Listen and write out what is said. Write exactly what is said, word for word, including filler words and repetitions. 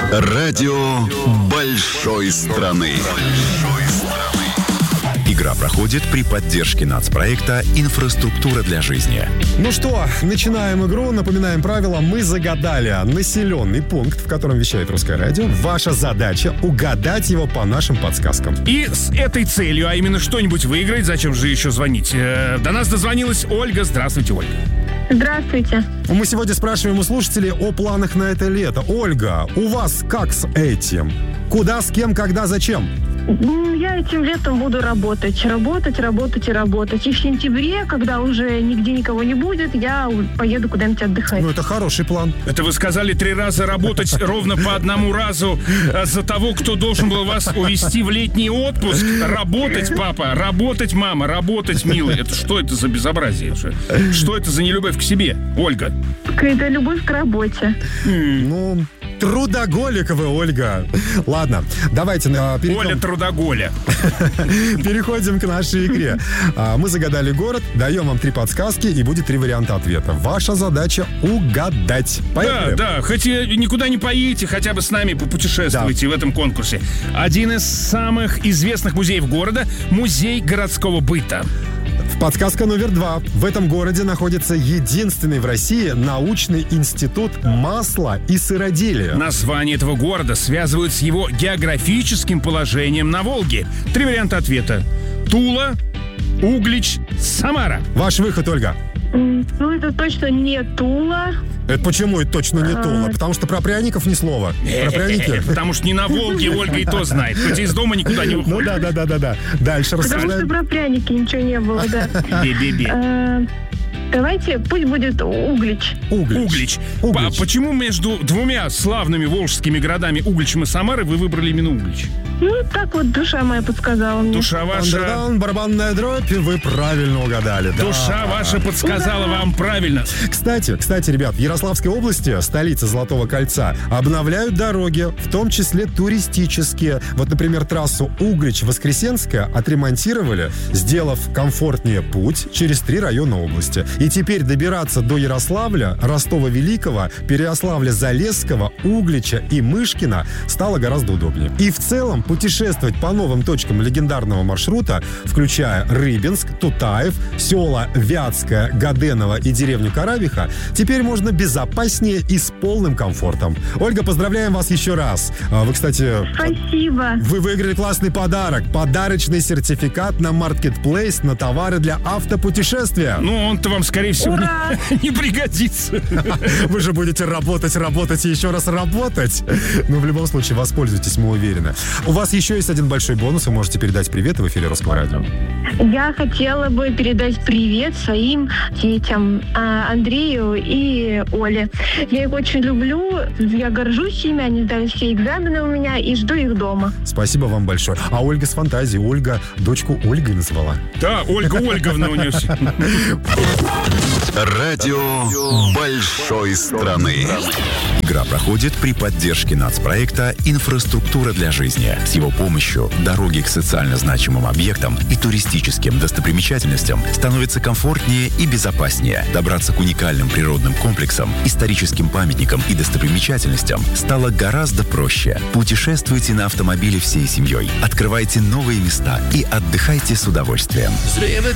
Радио большой страны. Игра проходит при поддержке нацпроекта «Инфраструктура для жизни». Ну что, начинаем игру. Напоминаем правила. Мы загадали населенный пункт, в котором вещает Русское радио. Ваша задача — угадать его по нашим подсказкам. И с этой целью, а именно что-нибудь выиграть, зачем же еще звонить? До нас дозвонилась Ольга. Здравствуйте, Ольга. Здравствуйте. Мы сегодня спрашиваем у слушателей о планах на это лето. Ольга, у вас как с этим? Куда, с кем, когда, зачем? Я этим летом буду работать. Работать, работать и работать. И в сентябре, когда уже нигде никого не будет, я поеду куда-нибудь отдыхать. Ну, это хороший план. Это вы сказали три раза работать ровно по одному разу за того, кто должен был вас увезти в летний отпуск. Работать, папа, работать, мама, работать, милый. Это что это за безобразие? Что это за нелюбовь к себе, Ольга? Это любовь к работе. Ну... Трудоголик вы, Ольга. Ладно, давайте перейдем... Оля Трудоголя. Переходим к нашей игре. Мы загадали город, даем вам три подсказки, и будет три варианта ответа. Ваша задача — угадать. Поехали. Да, да, хоть и никуда не поедете, хотя бы с нами попутешествуйте, да, в этом конкурсе. Один из самых известных музеев города — музей городского быта. Подсказка номер два. В этом городе находится единственный в России научный институт масла и сыроделия. Название этого города связывают с его географическим положением на Волге. Три варианта ответа. Тула, Углич, Самара. Ваш выход, Ольга. Ну, это точно не Тула. Это почему это точно не Тула? Потому что про пряников ни слова. Про пряники? Потому что не на Волге Ольга и то знает. Хоть из дома никуда не выходит. Ну да, да, да, да, да. Дальше рассуждаем. Потому что про пряники ничего не было, да. Би-би-би. Давайте, пусть будет Углич. Углич. Углич. Углич. А почему между двумя славными волжскими городами Угличем и Самарой вы выбрали именно Углич? Ну, так вот душа моя подсказала мне. Душа ваша... Андердаун, барабанная дробь, вы правильно угадали. Душа да. ваша подсказала Ура! вам правильно. Кстати, кстати, ребят, в Ярославской области, столице Золотого кольца, обновляют дороги, в том числе туристические. Вот, например, трассу Углич-Воскресенская отремонтировали, сделав комфортнее путь через три района области. И теперь добираться до Ярославля, Ростова-Великого, Переяславля-Залесского, Углича и Мышкина стало гораздо удобнее. И в целом путешествовать по новым точкам легендарного маршрута, включая Рыбинск, Тутаев, села Вятское, Гаденово и деревню Каравиха, теперь можно безопаснее и с полным комфортом. Ольга, поздравляем вас еще раз. Вы, кстати... Спасибо. Вы выиграли классный подарок. Подарочный сертификат на Marketplace на товары для автопутешествия. Ну, он-то вам, скорее всего, не, не пригодится. Вы же будете работать, работать и еще раз работать. Но в любом случае воспользуйтесь, мы уверены. У вас еще есть один большой бонус. Вы можете передать привет в эфире Русского радио. Я хотела бы передать привет своим детям, Андрею и Оле. Я их очень люблю, я горжусь ими, они сдали все экзамены у меня и жду их дома. Спасибо вам большое. А Ольга с фантазией. Ольга дочку Ольгой назвала. Да, Ольга Ольговна у нее. Радио большой страны. Игра проходит при поддержке нацпроекта «Инфраструктура для жизни». С его помощью дороги к социально значимым объектам и туристическим достопримечательностям становятся комфортнее и безопаснее. Добраться к уникальным природным комплексам, историческим памятникам и достопримечательностям стало гораздо проще. Путешествуйте на автомобиле всей семьей, открывайте новые места и отдыхайте с удовольствием. Зря вы